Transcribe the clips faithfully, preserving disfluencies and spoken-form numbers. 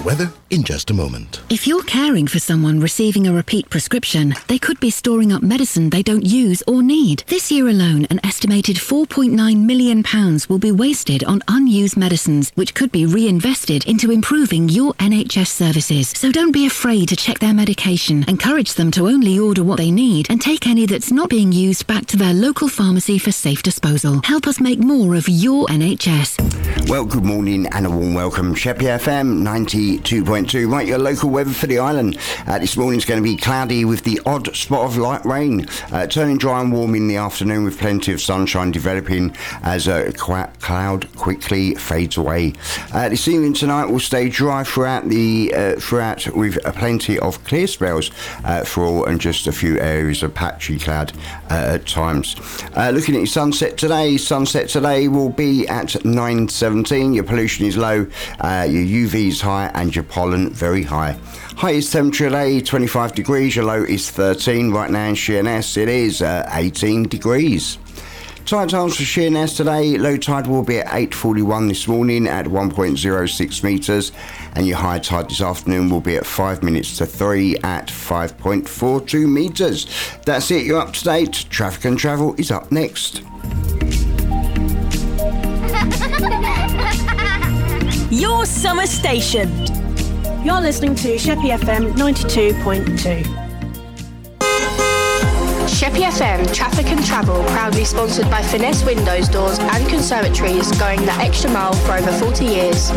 weather in just a moment. If you're caring for someone receiving a repeat prescription, they could be storing up medicine they don't use or need. This year alone, an estimated four point nine million pounds will be wasted on unused medicines, which could be reinvested into improving your N H S services. So don't be afraid to check their medication. Encourage them to only order what they need and take any that's not being used back to their local pharmacy for safe disposal. Help us make more of your N H S. Well, good morning and a warm welcome. Sheppey F M ninety-two point two. Right, your local weather for the island. Uh, this morning's going to be cloudy with the odd spot of light rain. Uh, turning dry and warm in the afternoon with plenty of sunshine developing as a qu- cloud quickly fades away. Uh, this evening tonight will stay dry throughout the uh, throughout with uh, plenty of clear spells uh, for all and just a few areas of patchy cloud uh, at times. Uh, looking at your sunset today, sunset today will be at nine seventeen. Your pollution is low, uh, your U V is high and your pollen very high. Highest temperature today twenty-five degrees, your low is thirteen. Right now in Sheerness it is uh, eighteen degrees. Tide times for Sheerness today, low tide will be at eight forty-one this morning at one point zero six metres, and your high tide this afternoon will be at five minutes to three at five point four two metres. That's it, you're up to date. Traffic and Travel is up next. Your summer station. You're listening to Sheppey F M ninety-two point two. Sheppey F M Traffic and Travel, proudly sponsored by Finesse Windows, Doors and Conservatories, going the extra mile for over forty years.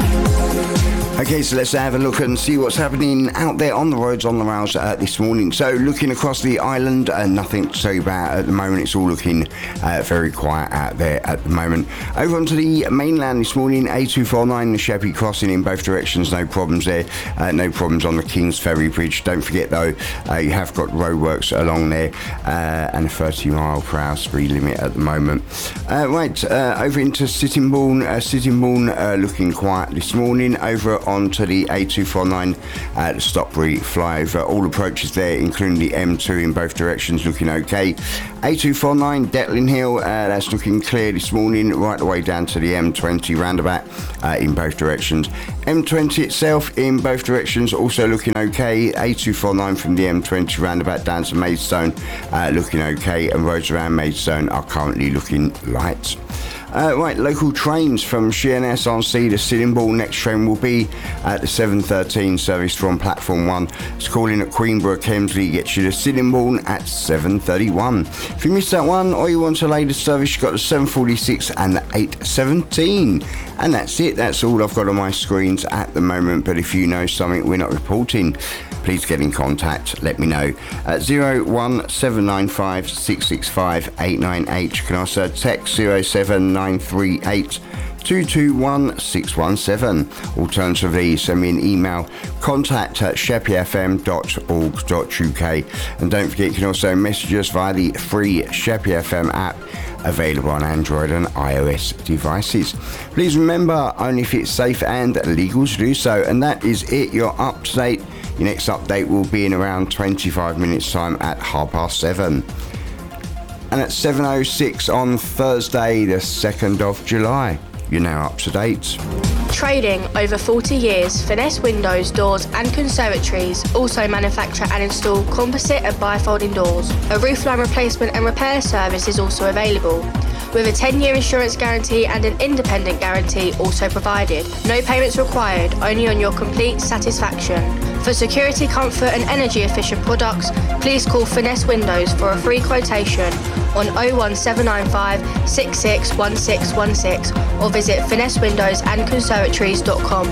Okay, so let's have a look and see what's happening out there on the roads, on the rails uh, this morning. So looking across the island, uh, nothing to say about at the moment. It's all looking uh, very quiet out there at the moment. Over onto the mainland this morning, A two forty-nine, the Sheppey crossing in both directions, no problems there. Uh, no problems on the Kings Ferry Bridge. Don't forget though, uh, you have got roadworks along there uh, and a thirty mile per hour speed limit at the moment. Uh, right, uh, over into Sittingbourne, uh, Sittingbourne uh, looking quiet this morning. Over onto the A two forty-nine at the Stopbury flyover. All approaches there, including the M two in both directions, looking okay. A two forty-nine Detling Hill, uh, that's looking clear this morning, right the way down to the M twenty roundabout uh, in both directions. M twenty itself in both directions, also looking okay. A two forty-nine from the M twenty roundabout down to Maidstone, uh, looking okay, and roads around Maidstone are currently looking light. Uh, right, local trains from Sheerness on Sea to Sittingbourne. Next train will be at the seven thirteen service from platform one. It's calling at Queenborough Kemsley, gets you to Sittingbourne at seven thirty-one. If you missed that one or you want a later service, you've got the seven forty-six and the eight seventeen. And that's it, that's all I've got on my screens at the moment. But if you know something we're not reporting, please get in contact, let me know. At zero one seven nine five six six five eight nine eight. You can also text zero seven nine three eight two two one six one seven. Alternatively, send me an email, contact at sheppey f m dot org dot u k. And don't forget, you can also message us via the free Sheppey F M app, available on Android and iOS devices. Please remember, only if it's safe and legal to do so. And that is it, you're up to date. Your next update will be in around twenty-five minutes time at half past seven. And at seven oh six on Thursday, the second of July. You're now up to date. Trading over forty years, Finesse Windows, Doors and Conservatories also manufacture and install composite and bifolding doors. A roofline replacement and repair service is also available, with a ten-year insurance guarantee and an independent guarantee also provided. No payments required, only on your complete satisfaction. For security, comfort and energy efficient products, please call Finesse Windows for a free quotation on oh one seven nine five six six one six one six or visit finesse windows and conservatories dot com.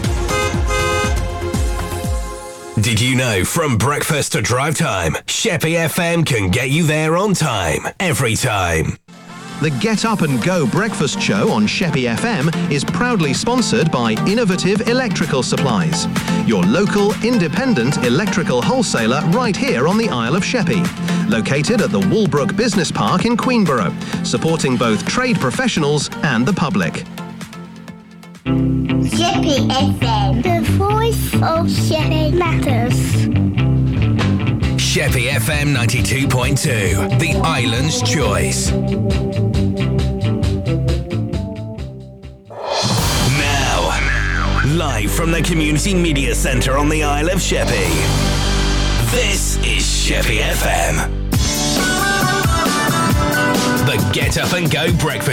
Did you know from breakfast to drive time, Sheppey F M can get you there on time, every time. The Get Up and Go breakfast show on Sheppey F M is proudly sponsored by Innovative Electrical Supplies, your local independent electrical wholesaler right here on the Isle of Sheppey, located at the Walbrook Business Park in Queenborough, supporting both trade professionals and the public. Sheppey F M, the voice of Sheppey matters. Sheppey F M ninety-two point two, the island's choice. Now, live live from the Community Media Centre on the Isle of Sheppey. This is Sheppey F M. The Get Up and Go Breakfast